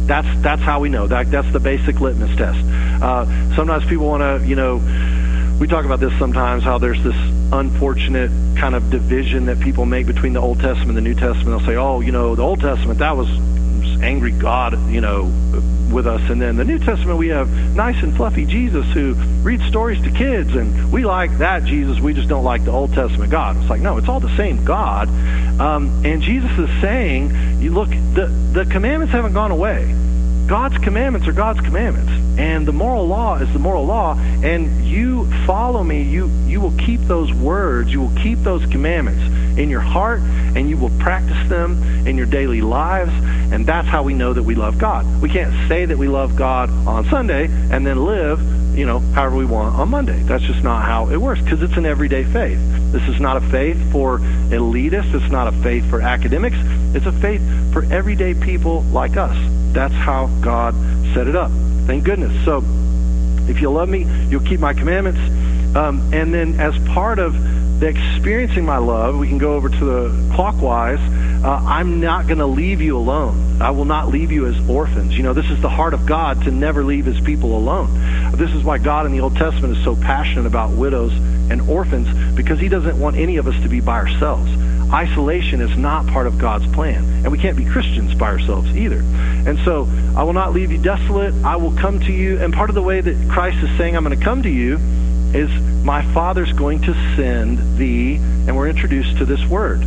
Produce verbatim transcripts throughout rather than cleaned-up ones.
that's that's how we know. That that's the basic litmus test. Uh, sometimes people want to, you know, we talk about this sometimes, how there's this unfortunate kind of division that people make between the Old Testament and the New Testament. They'll say, oh, you know, the Old Testament, that was angry God, you know, with us. And then the New Testament, we have nice and fluffy Jesus who reads stories to kids, and we like that Jesus. We just don't like the Old Testament God. It's like, no, it's all the same God. Um, and Jesus is saying, you look, the, the commandments haven't gone away. God's commandments are God's commandments, and the moral law is the moral law, and you follow me, you you will keep those words, you will keep those commandments in your heart, and you will practice them in your daily lives, and that's how we know that we love God. We can't say that we love God on Sunday and then live, you know, however we want on Monday. That's just not how it works, because it's an everyday faith. This is not a faith for elitists. It's not a faith for academics. It's a faith for everyday people like us. That's how God set it up. Thank goodness. So if you love me, you'll keep my commandments. Um, and then as part of the experiencing my love, we can go over to the clockwise. Uh, I'm not going to leave you alone. I will not leave you as orphans. You know, this is the heart of God, to never leave his people alone. This is why God in the Old Testament is so passionate about widows and orphans, because he doesn't want any of us to be by ourselves. Isolation is not part of God's plan, and we can't be Christians by ourselves either. And so, I will not leave you desolate. I will come to you. And part of the way that Christ is saying I'm going to come to you is my Father's going to send thee, and we're introduced to this word,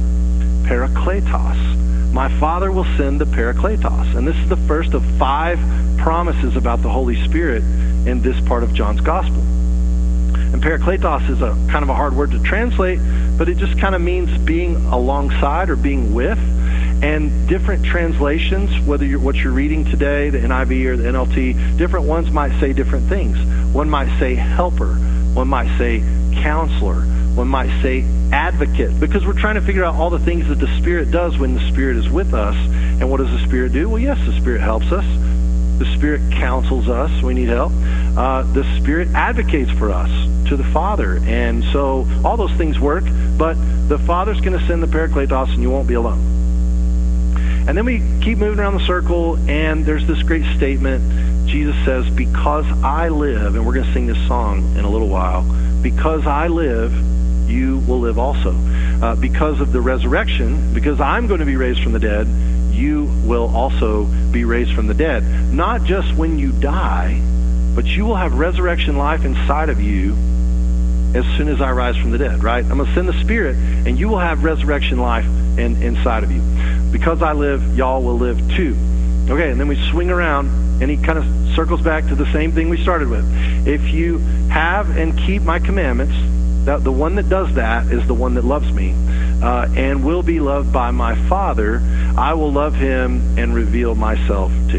Parakletos. My Father will send the Parakletos. And this is the first of five promises about the Holy Spirit in this part of John's Gospel. And Parakletos is a kind of a hard word to translate, but it just kind of means being alongside or being with. And different translations, whether you're what you're reading today, the N I V or the N L T, different ones might say different things. One might say helper. One might say counselor. One might say advocate, because we're trying to figure out all the things that the Spirit does when the Spirit is with us. And what does the Spirit do? Well, yes, the Spirit helps us. The Spirit counsels us. We need help. Uh, the Spirit advocates for us to the Father. And so all those things work, but the Father's going to send the Parakletos, and you won't be alone. And then we keep moving around the circle, and there's this great statement. Jesus says, because I live, and we're going to sing this song in a little while, because I live, you will live also. Uh, because of the resurrection, because I'm going to be raised from the dead, you will also be raised from the dead. Not just when you die, but you will have resurrection life inside of you as soon as I rise from the dead, right? I'm going to send the Spirit, and you will have resurrection life in, inside of you. Because I live, y'all will live too. Okay, and then we swing around, and he kind of circles back to the same thing we started with. If you have and keep my commandments, that the one that does that is the one that loves me, uh, and will be loved by my Father. I will love him and reveal myself to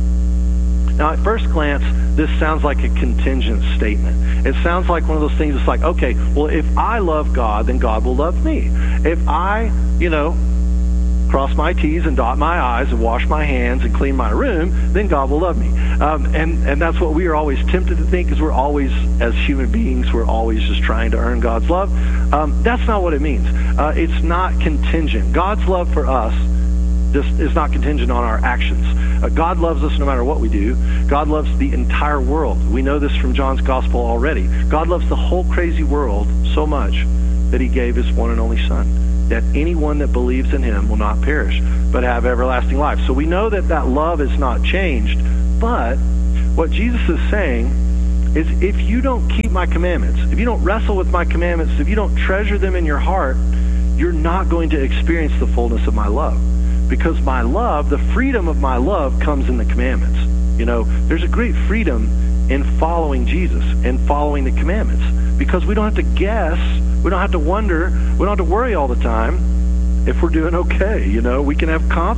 him. Now, at first glance, this sounds like a contingent statement. It sounds like one of those things that's like, okay, well, if I love God, then God will love me. If I, you know, cross my T's and dot my I's and wash my hands and clean my room, then God will love me. Um, and, and that's what we are always tempted to think, because we're always, as human beings, we're always just trying to earn God's love. Um, that's not what it means. Uh, it's not contingent. God's love for us this is not contingent on our actions. Uh, God loves us no matter what we do. God loves the entire world. We know this from John's Gospel already. God loves the whole crazy world so much that he gave his one and only Son, that anyone that believes in him will not perish, but have everlasting life. So we know that that love is not changed, but what Jesus is saying is, if you don't keep my commandments, if you don't wrestle with my commandments, if you don't treasure them in your heart, you're not going to experience the fullness of my love. Because my love, the freedom of my love, comes in the commandments. You know, there's a great freedom in following Jesus and following the commandments, because we don't have to guess, we don't have to wonder, we don't have to worry all the time if we're doing okay. You know, we can have confidence